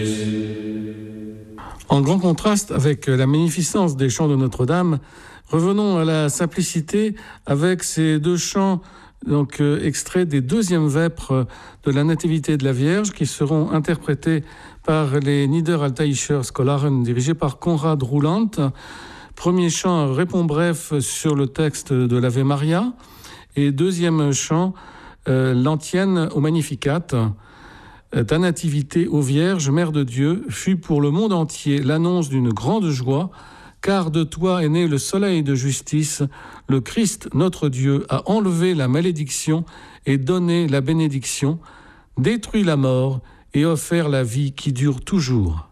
En grand contraste avec la magnificence des chants de Notre-Dame, revenons à la simplicité avec ces deux chants extraits des deuxièmes vêpres de la Nativité de la Vierge qui seront interprétés par les Niederaltaischer Scholaren dirigés par Konrad Rouland. Premier chant répond bref sur le texte de l'Ave Maria et deuxième chant l'antienne au Magnificat. Ta nativité, ô Vierge, Mère de Dieu, fut pour le monde entier l'annonce d'une grande joie, car de toi est né le soleil de justice. Le Christ, notre Dieu, a enlevé la malédiction et donné la bénédiction, détruit la mort et offert la vie qui dure toujours.